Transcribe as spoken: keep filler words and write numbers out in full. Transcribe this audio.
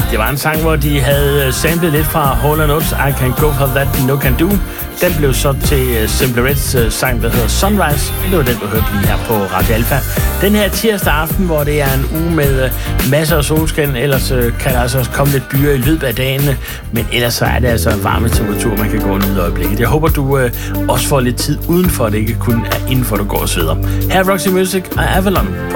Det var en sang, hvor de havde samlet lidt fra Hall and Oates, I Can Go For That No Can Do. Den blev så til Simply Reds sang, der hedder Sunrise. Det var den, du hørte lige her på Radio Alpha. Den her tirsdag aften, hvor det er en uge med masser af solskin, ellers kan der altså også komme lidt byer i løbet af dagene, men ellers så er det altså varme temperatur, man kan gå ned i øjeblikket. Jeg håber, du øh, også får lidt tid udenfor, det ikke kun er indenfor, du går og sveder. Her er Roxy Music og Avalon på